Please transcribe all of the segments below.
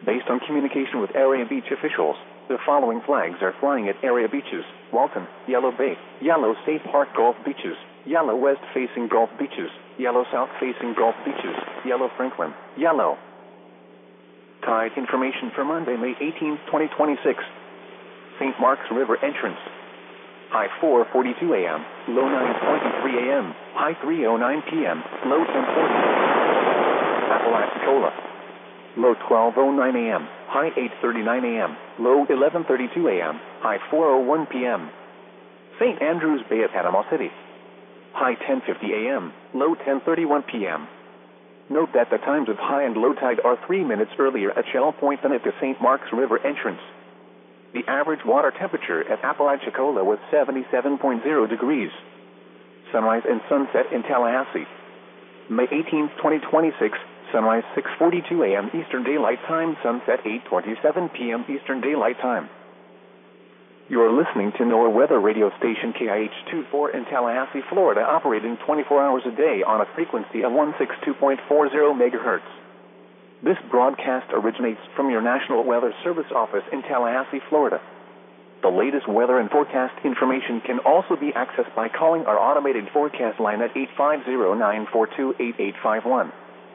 Based on communication with area beach officials, the following flags are flying at area beaches: Walton, Yellow Bay, Yellow State Park Gulf Beaches, Yellow West Facing Gulf Beaches, Yellow South Facing Gulf Beaches, Yellow Franklin, Yellow. Tide information for Monday, May 18, 2026. St. Marks River entrance. High 4:42 a.m., low 9:23 a.m., high 3:09 p.m., low 10:40. Apalachicola. Low 12:09 a.m., high 8:39 a.m., low 11:32 a.m., high 4:01 p.m. St. Andrews Bay at Panama City. High 10:50 a.m., low 10:31 p.m. Note that the times of high and low tide are 3 minutes earlier at Shell Point than at the St. Marks River entrance. The average water temperature at Apalachicola was 77.0 degrees. Sunrise and sunset in Tallahassee. May 18, 2026, sunrise 6:42 a.m. Eastern Daylight Time, sunset 8:27 p.m. Eastern Daylight Time. You are listening to NOAA weather radio station KIH-24 in Tallahassee, Florida, operating 24 hours a day on a frequency of 162.40 megahertz. This broadcast originates from your National Weather Service office in Tallahassee, Florida. The latest weather and forecast information can also be accessed by calling our automated forecast line at 850-942-8851.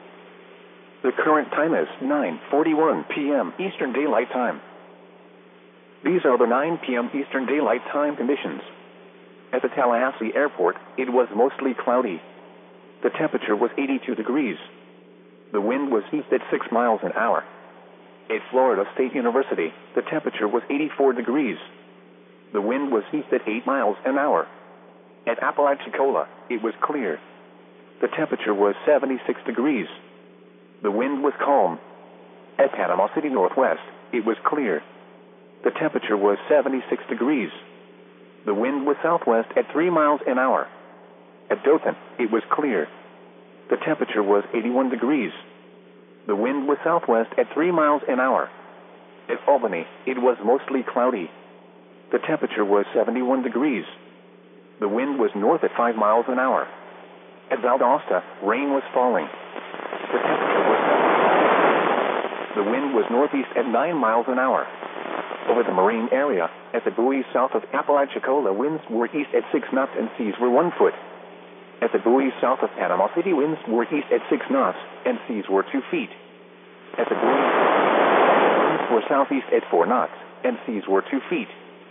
The current time is 9:41 p.m. Eastern Daylight Time. These are the 9 p.m. Eastern Daylight Time conditions. At the Tallahassee Airport, it was mostly cloudy. The temperature was 82 degrees. The wind was east at 6 miles an hour. At Florida State University, the temperature was 84 degrees. The wind was east at 8 miles an hour. At Apalachicola, it was clear. The temperature was 76 degrees. The wind was calm. At Panama City Northwest, it was clear. The temperature was 76 degrees. The wind was southwest at 3 miles an hour. At Dothan, it was clear. The temperature was 81 degrees. The wind was southwest at 3 miles an hour. At Albany, it was mostly cloudy. The temperature was 71 degrees. The wind was north at 5 miles an hour. At Valdosta, rain was falling. The temperature was 70. The wind was northeast at 9 miles an hour. Over the marine area, at the buoys south of Apalachicola, winds were east at 6 knots and seas were 1 foot. At the buoys south of Panama City, winds were east at 6 knots and seas were 2 feet. At the buoys, winds were southeast at 4 knots and seas were 2 feet.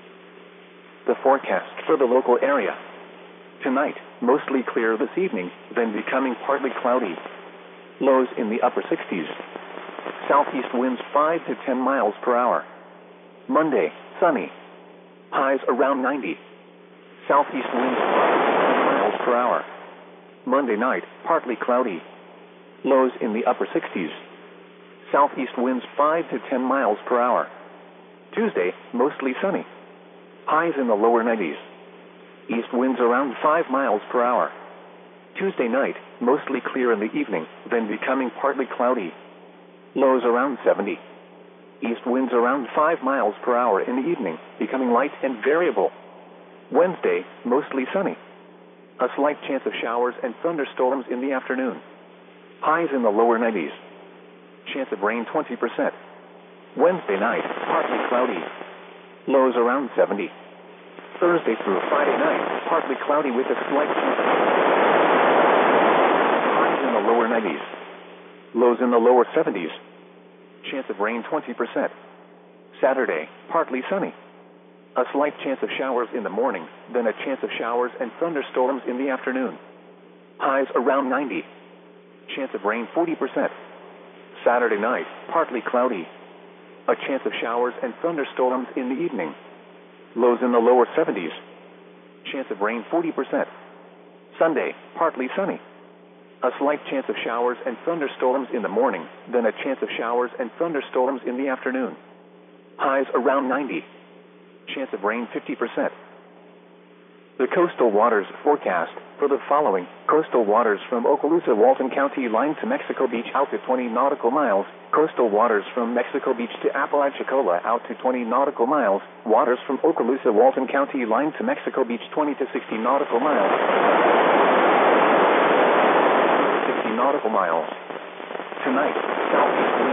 The forecast for the local area. Tonight, mostly clear this evening, then becoming partly cloudy. Lows in the upper 60s. Southeast winds 5 to 10 miles per hour. Monday, sunny. Highs around 90. Southeast winds 5 to 10 miles per hour. Monday night, partly cloudy. Lows in the upper 60s. Southeast winds 5 to 10 miles per hour. Tuesday, mostly sunny. Highs in the lower 90s. East winds around 5 miles per hour. Tuesday night, mostly clear in the evening, then becoming partly cloudy. Lows around 70. East winds around 5 miles per hour in the evening, becoming light and variable. Wednesday, mostly sunny. A slight chance of showers and thunderstorms in the afternoon. Highs in the lower 90s. Chance of rain 20%. Wednesday night, partly cloudy. Lows around 70. Thursday through Friday night, partly cloudy with a slight chance of highs in the lower 90s. Lows in the lower 70s. Chance of rain 20%. Saturday, partly sunny. A slight chance of showers in the morning, then a chance of showers and thunderstorms in the afternoon. Highs around 90. Chance of rain 40%. Saturday night, partly cloudy. A chance of showers and thunderstorms in the evening. Lows in the lower 70s. Chance of rain 40%. Sunday, partly sunny. A slight chance of showers and thunderstorms in the morning, then a chance of showers and thunderstorms in the afternoon. Highs around 90. Chance of rain 50%. The coastal waters forecast for the following: coastal waters from Okaloosa, Walton County line to Mexico Beach out to 20 nautical miles. Coastal waters from Mexico Beach to Apalachicola out to 20 nautical miles. Waters from Okaloosa, Walton County line to Mexico Beach 20 to 60 nautical miles. 60 nautical miles. Tonight, southeast